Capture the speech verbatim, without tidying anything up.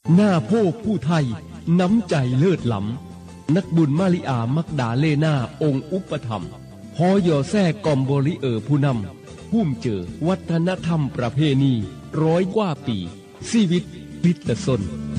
หน้าโพกผู้ไทยน้ำใจเลิศล้ำนักบุญมาริอามักดาเลนาองค์อุปถัมภ์ฮอยอแซ่กอมบริเออผู้นำพุ่มเจอวัฒนธรรมประเพณีร้อยกว่าปีชีวิตพิตสน